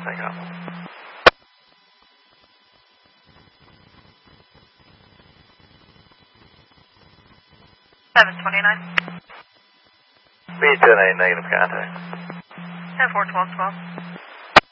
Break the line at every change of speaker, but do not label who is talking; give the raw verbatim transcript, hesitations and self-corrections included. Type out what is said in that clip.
Take off.
seven twenty-nine.
B ten eight, negative contact.
ten four, twelve twelve.